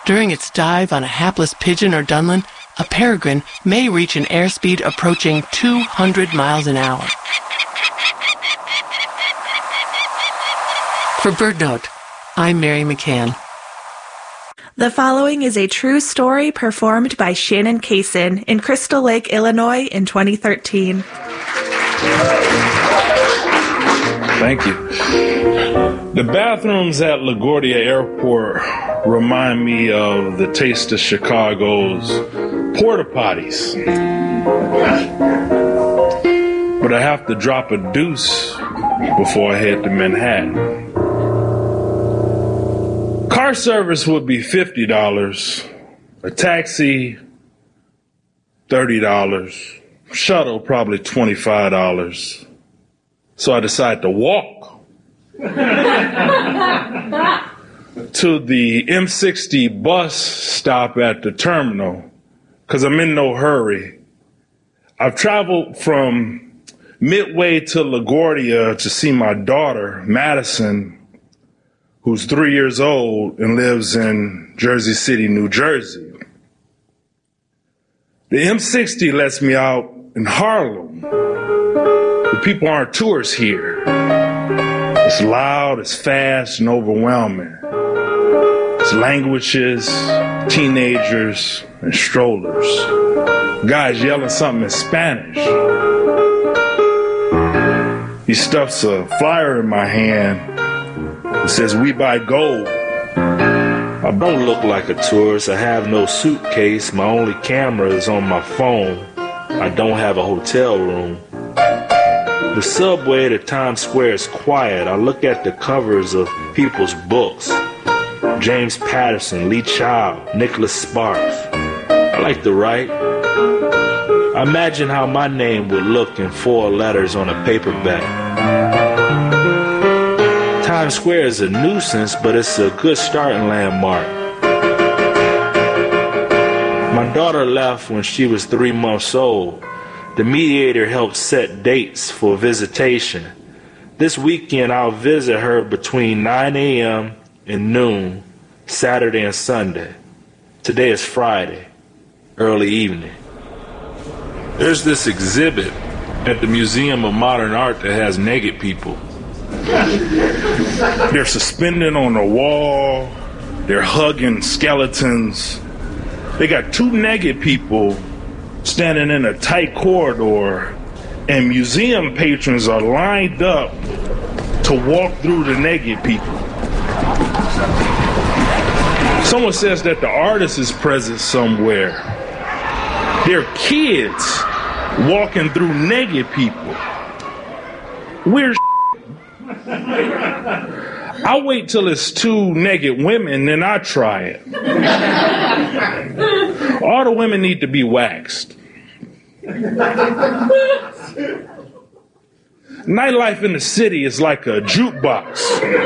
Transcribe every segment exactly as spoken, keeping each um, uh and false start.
During its dive on a hapless pigeon or dunlin, a peregrine may reach an airspeed approaching two hundred miles an hour. For BirdNote, I'm Mary McCann. The following is a true story performed by Shannon Kaysen in Crystal Lake, Illinois in twenty thirteen. Thank you. The bathrooms at LaGuardia Airport remind me of the taste of Chicago's porta potties. But I have to drop a deuce before I head to Manhattan. Car service would be fifty dollars, a taxi, thirty dollars, shuttle probably twenty-five dollars. So I decided to walk to the M sixty bus stop at the terminal because I'm in no hurry. I've traveled from Midway to LaGuardia to see my daughter, Madison, who's three years old and lives in Jersey City, New Jersey. The M sixty lets me out in Harlem. The people aren't tourists here. It's loud, it's fast, and overwhelming. It's languages, teenagers, and strollers. Guys yelling something in Spanish. He stuffs a flyer in my hand. It says, "We buy gold." I don't look like a tourist. I have no suitcase. My only camera is on my phone. I don't have a hotel room. The subway to Times Square is quiet. I look at the covers of people's books. James Patterson, Lee Child, Nicholas Sparks. I like to write. I imagine how my name would look in four letters on a paperback. Times Square is a nuisance, but it's a good starting landmark. My daughter left when she was three months old. The mediator helped set dates for visitation. This weekend I'll visit her between nine a.m. and noon, Saturday and Sunday. Today is Friday, early evening. There's this exhibit at the Museum of Modern Art that has naked people. They're suspended on a wall. They're hugging skeletons. They got two naked people standing in a tight corridor, and museum patrons are lined up to walk through the naked people. Someone says that the artist is present somewhere. They're kids walking through naked people. Weird. I'll wait till it's two naked women, then I try it. All the women need to be waxed. Nightlife in the city is like a jukebox.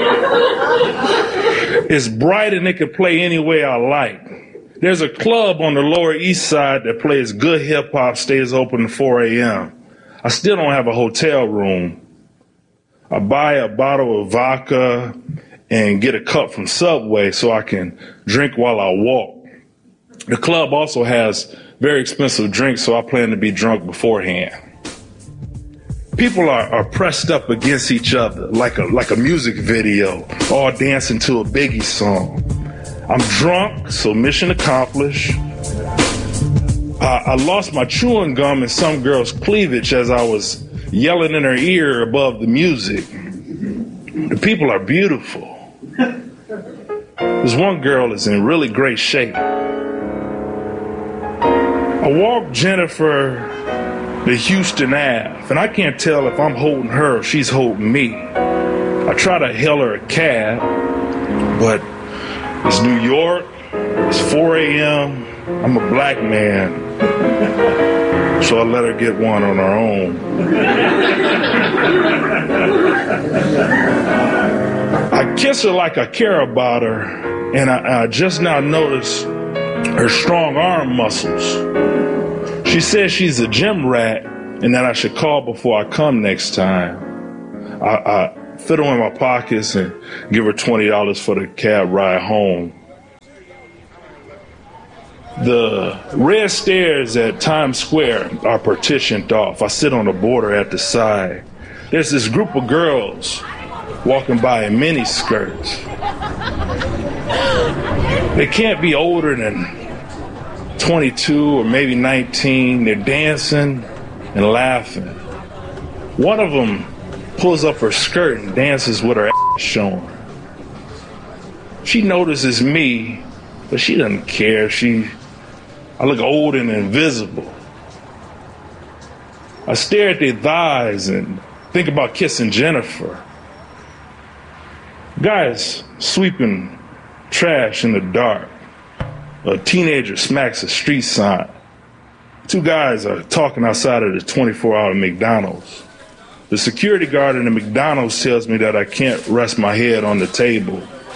It's bright and it can play any way I like. There's a club on the Lower East Side that plays good hip hop, stays open to four a.m. I still don't have a hotel room. I buy a bottle of vodka and get a cup from Subway so I can drink while I walk. The club also has very expensive drinks, so I plan to be drunk beforehand. People are, are pressed up against each other like a like a music video, all dancing to a Biggie song. I'm drunk, so mission accomplished. I, I lost my chewing gum in some girl's cleavage as I was yelling in her ear above the music. The people are beautiful. This one girl is in really great shape. I walked Jennifer to Houston Avenue, and I can't tell if I'm holding her or she's holding me. I try to hail her a cab, but it's New York, it's four a.m., I'm a black man, so I let her get one on her own. I kiss her like I care about her, and I, I just now notice her strong arm muscles. She says she's a gym rat and that I should call before I come next time. I, I fiddle in my pockets and give her twenty dollars for the cab ride home. The red stairs at Times Square are partitioned off. I sit on the border at the side. There's this group of girls walking by in mini skirts. They can't be older than twenty-two or maybe nineteen. They're dancing and laughing. One of them pulls up her skirt and dances with her ass showing. She notices me, but she doesn't care. She, I look old and invisible. I stare at their thighs and think about kissing Jennifer. Guys sweeping trash in the dark. A teenager smacks a street sign. Two guys are talking outside of the twenty-four hour McDonald's. The security guard in the McDonald's tells me that I can't rest my head on the table.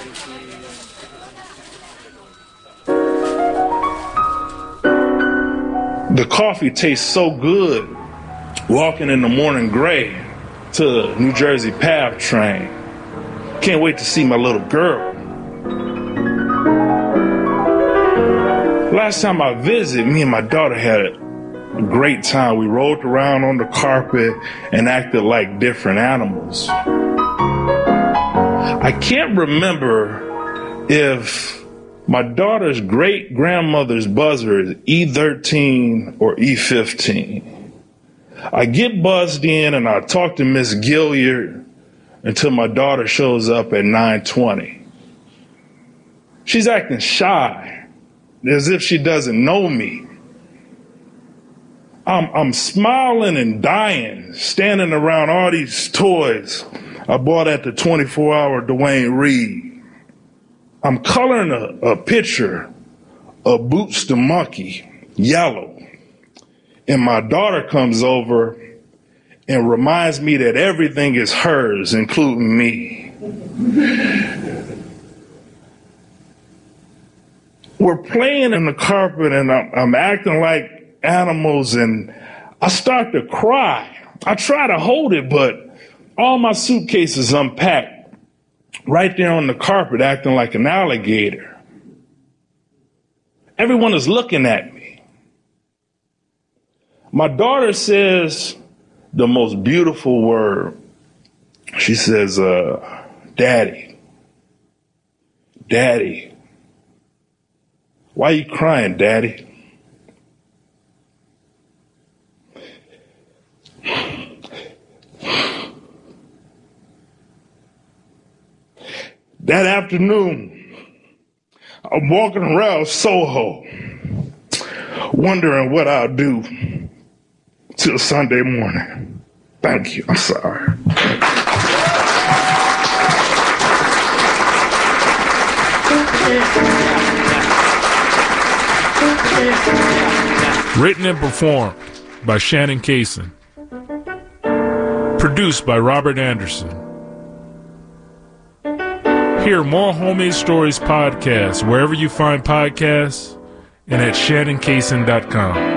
The coffee tastes so good walking in the morning gray to the New Jersey PATH train. Can't wait to see my little girl. Last time I visited, me and my daughter had a great time. We rolled around on the carpet and acted like different animals. I can't remember if my daughter's great-grandmother's buzzer is E thirteen or E fifteen. I get buzzed in and I talk to Miss Gilliard until my daughter shows up at nine twenty. She's acting shy, as if she doesn't know me. I'm, I'm smiling and dying, standing around all these toys I bought at the twenty-four hour Dwayne Reed. I'm coloring a, a picture of Boots the monkey, yellow. And my daughter comes over and reminds me that everything is hers, including me. We're playing in the carpet and I'm, I'm acting like animals and I start to cry. I try to hold it, but all my suitcases unpacked right there on the carpet, acting like an alligator. Everyone is looking at me. My daughter says the most beautiful word. She says, uh, Daddy, Daddy. Why are you crying, Daddy? That afternoon, I'm walking around Soho, wondering what I'll do till Sunday morning. Thank you. I'm sorry. Written and performed by Shannon Cason. Produced by Robert Anderson. Hear more Homemade Stories podcasts wherever you find podcasts and at shannon cason dot com.